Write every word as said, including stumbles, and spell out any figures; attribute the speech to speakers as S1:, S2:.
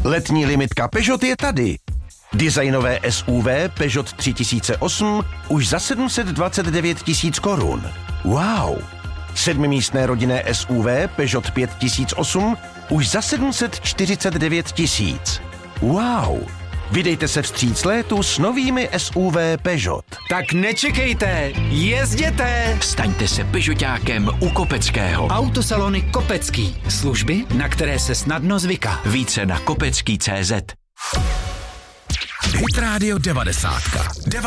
S1: Letní limitka Peugeot je tady. Designové S U V Peugeot tři tisíce osm už za sedm set dvacet devět tisíc korun. Wow! Sedmimístné rodinné S U V Peugeot pět tisíc osm už za sedm set čtyřicet devět tisíc. Wow! Vydejte se vstříc létu s novými S U V Peugeot.
S2: Tak nečekejte, jezděte!
S3: Staňte se Peugeotákem u Kopeckého.
S2: Autosalony Kopecký. Služby, na které se snadno zvyká.
S3: Více na kopecký tečka cé zet.
S4: Hit Radio devadesát.